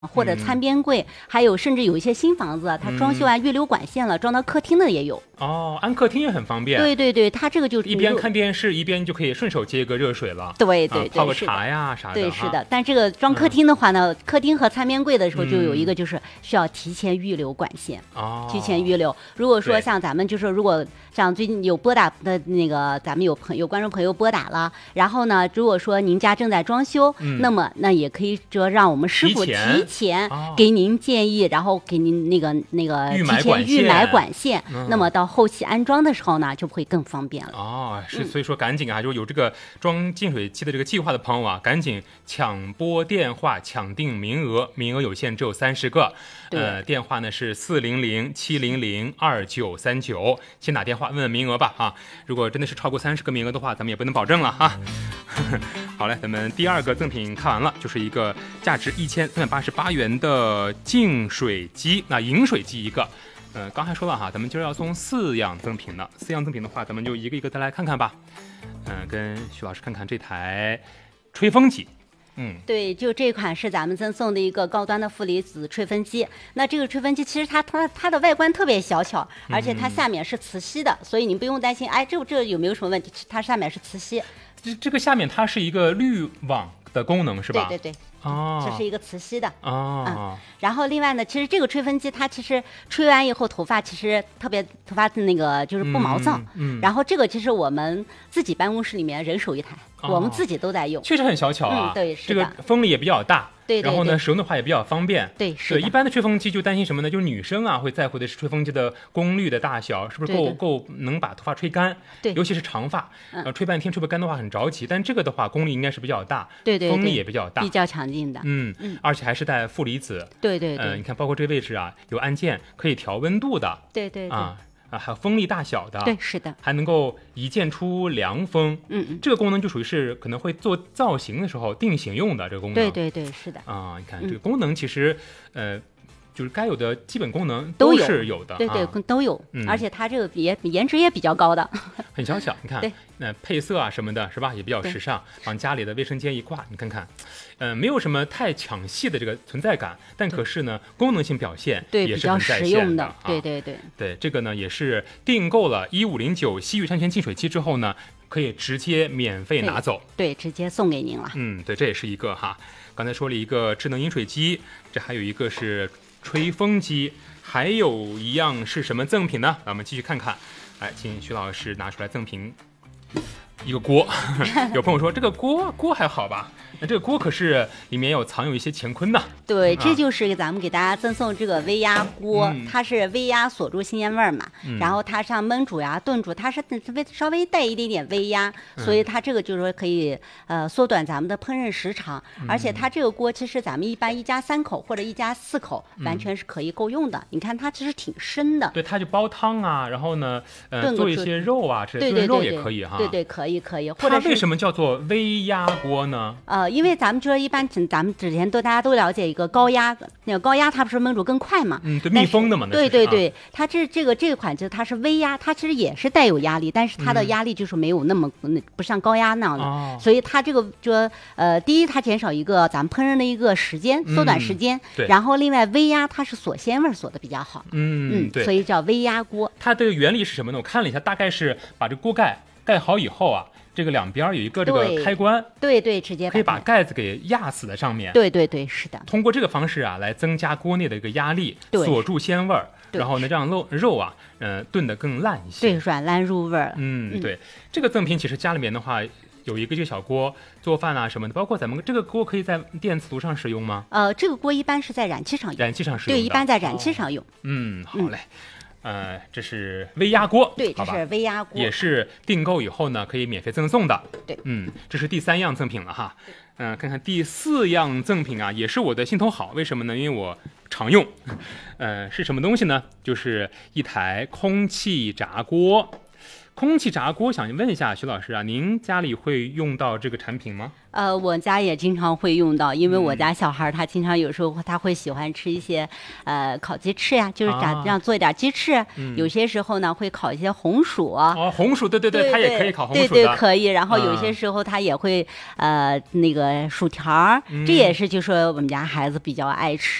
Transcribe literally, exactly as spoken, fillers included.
或者餐边柜，嗯、还有甚至有一些新房子，它装修完预留管线了，嗯、装到客厅的也有。 哦，安客厅也很方便。 对对对，它这个就一边看电视一边就可以顺手接一个热水了。 对对对， 啊、泡个茶呀啥的。 对，是的。但这个装客厅的话呢，嗯、客厅和餐边柜的时候就有一个就是需要提前预留管线。哦。提前预留。如果说像咱们就是如果像最近有拨打的那个，咱们有朋有观众朋友拨打了，然后呢，如果说您家正在装修，嗯、那么那也可以说让我们师傅提前给您建议，哦、然后给您那个那个提前预买管线，嗯、那么到后期安装的时候呢，就会更方便了。 哦，是，所以说赶紧啊，就有这个装净水器的这个计划的朋友啊，赶紧抢拨电话抢定名额，名额有限，只有三十个。呃，电话呢是四零零七零零二九三九，先打电话问问名额吧啊！如果真的是超过三十个名额的话，咱们也不能保证了哈。好嘞，咱们第二个赠品看完了，就是一个价值一千三百八十八元的净水机，那饮水机一个。呃，刚才说了哈，咱们今儿要送四样赠品呢。四样赠品的话，咱们就一个一个再来看看吧。嗯、呃，跟徐老师看看这台吹风机。嗯， 对，就这款是咱们赠送的一个高端的负离子吹风机。那这个吹风机其实它它它的外观特别小巧，而且它下面是磁吸的，嗯、所以你不用担心，哎，这这有没有什么问题？它下面是磁吸。 这这个下面它是一个滤网的功能是吧？ 对对对。 哦， 这是一个磁吸的哦、 嗯，然后另外呢，其实这个吹风机它其实吹完以后头发其实特别头发那个就是不毛躁， 嗯，嗯然后这个其实我们自己办公室里面人手一台，哦、我们自己都在用， 确实很小巧啊， 嗯、对，是的， 这个风力也比较大。 对对对， 然后呢，使用的话也比较方便。 对，是的。 对，一般的吹风机就担心什么呢？就是女生啊会在乎的是吹风机的功率的大小，是不是够对对够能把头发吹干？ 对， 尤其是长发， 嗯、 呃，吹半天吹不干的话很着急。但这个的话功率应该是比较大， 对对对， 风力也比较大， 比较强劲的。 嗯嗯，而且还是带负离子。 对对对。 呃，你看，包括这个位置啊，有按键可以调温度的。 对对对。 啊。啊，还有风力大小的， 对，是的， 还能够一键出凉风， 嗯嗯， 这个功能就属于是可能会做造型的时候定型用的这个功能， 对对对，是的， 啊，你看这个功能其实，嗯、呃。就是该有的基本功能都是有的， 对对、 啊、 都有、嗯，而且它这个也颜值也比较高的， 很小巧。你看，那、呃、配色啊什么的，是吧？也比较时尚，往家里的卫生间一挂，你看看，呃，没有什么太抢戏的这个存在感，但可是呢，功能性表现也是很在线的， 比较实用的。 啊、 对对对对，这个呢也是订购了一五零九西域山泉净水器之后呢，可以直接免费拿走， 对，对直接送给您了。 嗯，对，这也是一个哈。刚才说了一个智能饮水机，这还有一个是吹风机，还有一样是什么赠品呢？咱们继续看看。来，请徐老师拿出来赠品，一个锅。有朋友说这个锅锅还好吧？那这个锅可是里面有藏有一些乾坤的。 对， 啊、 这就是给咱们给大家赠送这个微压锅，嗯、它是微压锁住新鲜味儿嘛、嗯，然后它像焖煮呀、炖煮，它是微稍微带一点点微压，嗯、所以它这个就是说可以呃缩短咱们的烹饪时长，嗯、而且它这个锅其实咱们一般一家三口或者一家四口完全是可以够用的。嗯、你看它其实挺深的， 对，它就煲汤啊，然后呢，呃，做一些肉啊，这炖肉也可以哈。 对对，可以可以。或者它为什么叫做微压锅呢？ 呃，因为咱们说一般咱们之前都大家都了解一个高压，那个高压它不是焖煮更快嘛？ 嗯，对，密封的嘛。 对对对，啊、它这这个这个款就它是微压，它其实也是带有压力，但是它的压力就是没有那么、嗯、不像高压那样的， 哦、 所以它这个就呃，第一它减少一个咱们烹饪的一个时间，缩短时间， 嗯、对。 然后另外微压它是锁鲜味锁的比较好， 嗯嗯，对， 所以叫微压锅。 它的原理是什么呢？我看了一下，大概是把这锅盖盖好以后啊。这个两边有一个这个开关， 对 对, 对，直接可以把盖子给压死在上面。 对对对，是的。 通过这个方式啊，来增加锅内的一个压力，锁住鲜味儿，然后呢，让肉肉啊，呃，炖得更烂一些。 对，软烂入味儿。 嗯，对。这个赠品其实家里面的话，有一个这个小锅做饭啊什么的，包括咱们这个锅可以在电磁炉上使用吗？ 呃，这个锅一般是在燃气上用。 燃气上使用。 对，一般在燃气上用。 哦、嗯，好嘞。嗯呃，这是微压锅， 对，这是微压锅， 也是订购以后呢可以免费赠送的。 对， 嗯，这是第三样赠品了哈。嗯、呃，看看第四样赠品啊，也是我的心头好，为什么呢？因为我常用。呃，是什么东西呢？就是一台空气炸锅。 空气炸锅，想问一下徐老师啊，您家里会用到这个产品吗？ 呃，我家也经常会用到，因为我家小孩他经常有时候他会喜欢吃一些，呃，烤鸡翅呀，就是炸这样做一点鸡翅。 嗯、 有些时候呢会烤一些红薯。 哦，红薯，对对对，它也可以烤红薯的。 对对，可以。然后有些时候他也会、嗯、呃那个薯条、嗯，这也是就说我们家孩子比较爱吃。